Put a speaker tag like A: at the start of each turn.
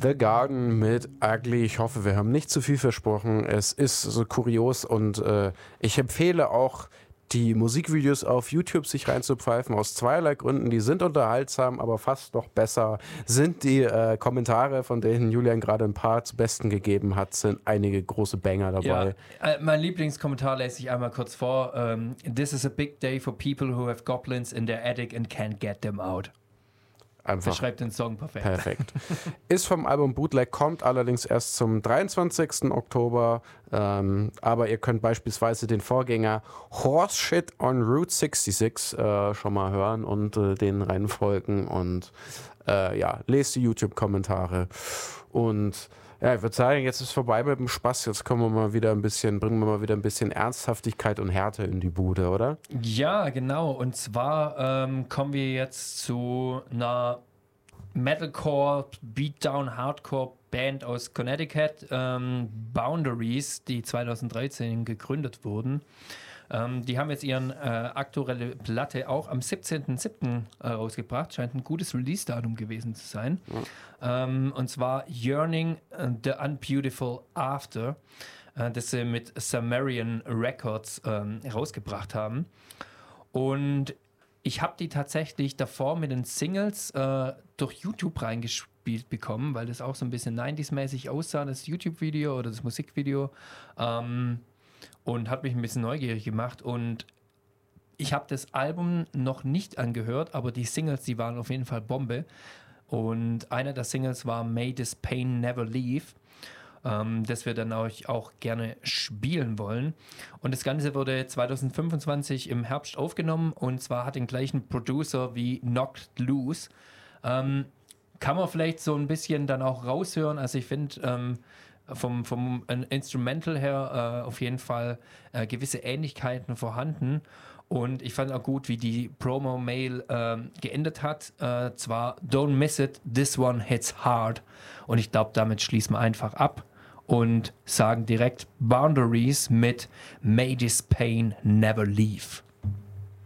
A: The Garden mit Ugly. Ich hoffe, wir haben nicht zu viel versprochen. Es ist so kurios und ich empfehle auch, die Musikvideos auf YouTube sich reinzupfeifen, aus zweierlei Gründen. Die sind unterhaltsam, aber fast noch besser sind die Kommentare, von denen Julian gerade ein paar zu Besten gegeben hat, sind einige große Banger dabei.
B: Ja, mein Lieblingskommentar lese ich einmal kurz vor. This is a big day for people who have goblins in their attic and can't get them out.
A: Einfach
B: beschreibt den Song perfekt.
A: Perfekt. Ist vom Album Bootleg, kommt allerdings erst zum 23. Oktober. Aber ihr könnt beispielsweise den Vorgänger Horse Shit on Route 66 schon mal hören und den reinfolgen. Und lest die YouTube-Kommentare. Und ja, ich würde sagen, jetzt ist vorbei mit dem Spaß. Jetzt bringen wir mal wieder ein bisschen Ernsthaftigkeit und Härte in die Bude, oder?
B: Ja, genau. Und zwar kommen wir jetzt zu einer Metalcore, Beatdown, Hardcore Band aus Connecticut, Boundaries, die 2013 gegründet wurden. Die haben jetzt ihren aktuelle Platte auch am 17.07. rausgebracht. Scheint ein gutes Release-Datum gewesen zu sein. Ja. Und zwar Yearning the Unbeautiful After, das sie mit Sumerian Records rausgebracht haben. Und ich habe die tatsächlich davor mit den Singles durch YouTube reingespielt bekommen, weil das auch so ein bisschen 90s-mäßig aussah, das YouTube-Video oder das Musikvideo. Und hat mich ein bisschen neugierig gemacht. Und ich habe das Album noch nicht angehört, aber die Singles, die waren auf jeden Fall Bombe. Und einer der Singles war May This Pain Never Leave, das wir dann auch gerne spielen wollen. Und das Ganze wurde 2025 im Herbst aufgenommen und zwar hat den gleichen Producer wie Knocked Loose. Kann man vielleicht so ein bisschen dann auch raushören. Also ich finde vom Instrumental her auf jeden Fall gewisse Ähnlichkeiten vorhanden. Und ich fand auch gut, wie die Promo-Mail geendet hat. Zwar, don't miss it, this one hits hard. Und ich glaube, damit schließen wir einfach ab und sagen direkt Boundaries mit May This Pain Never Leave.